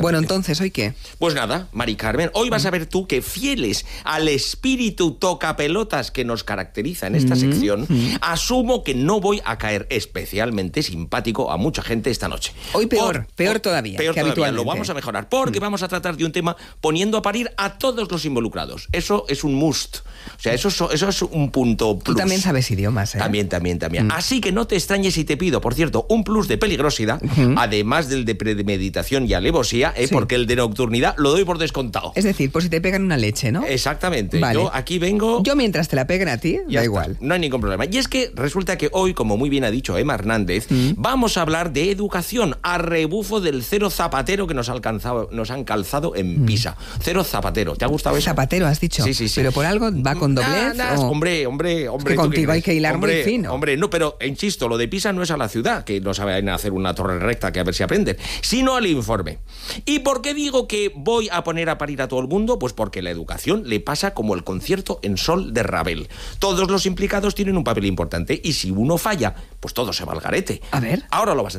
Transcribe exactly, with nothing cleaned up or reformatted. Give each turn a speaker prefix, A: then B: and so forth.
A: Bueno, entonces, ¿hoy qué?
B: Pues nada, Mari Carmen, hoy vas a ver tú que fieles al espíritu tocapelotas que nos caracteriza en esta sección, asumo que no voy a caer especialmente simpático a mucha gente esta noche.
A: Hoy peor,
B: Por-
A: peor
B: por-
A: todavía
B: Peor
A: que
B: todavía,
A: habitualmente.
B: lo vamos a mejorar, porque vamos a tratar de un tema poniendo a parir a todos los involucrados. Eso es un must. O sea, eso, es- eso es un punto plus.
A: Tú también sabes idiomas, ¿eh?
B: También, también, también. Así que no te extrañes si te pido, por cierto, un plus de peligrosidad, además del de premeditación y alevosía, ¿eh?
A: Sí.
B: Porque el de nocturnidad lo doy por descontado.
A: Es decir, por si te pegan una leche, ¿no?
B: Exactamente.
A: Vale.
B: Yo aquí vengo...
A: Yo mientras te la peguen a ti,
B: Ya
A: da
B: está,
A: igual.
B: no hay ningún problema. Y es que resulta que hoy, como muy bien ha dicho Emma Hernández, vamos a hablar de educación a rebufo del cero zapatero que nos, ha alcanzado, nos han calzado en Pisa. Cero zapatero. ¿Te ha gustado eso?
A: Zapatero, has dicho.
B: Sí, sí, sí.
A: Pero por algo va con doblez.
B: Nah, nah,
A: o-
B: Hombre, hombre, hombre.
A: que
B: ¿tú qué
A: contigo hay
B: crees?
A: que hilar muy
B: Hombre,
A: fino.
B: Hombre, no, pero insisto, lo de Pisa no es a la ciudad, que no saben hacer una torre recta, que a ver si aprenden, sino al informe. ¿Y por qué digo que voy a poner a parir a todo el mundo? Pues porque la educación le pasa como el concierto en sol de Ravel. Todos los implicados tienen un papel importante y si uno falla, pues todo se va al garete.
A: A ver.
B: Ahora lo vas a